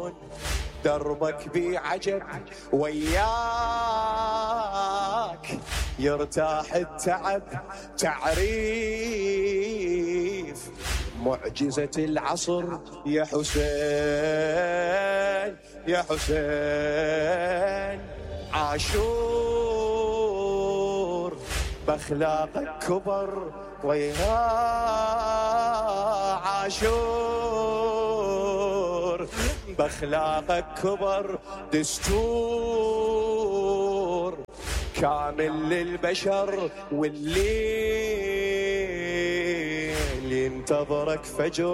دربك بعجب وياك يرتاح التعب تعريف معجزة العصر يا حسين يا حسين عاشور باخلاقك كبر ويا عاشور باخلاقك كبر دستور كامل للبشر والليل ينتظرك فجر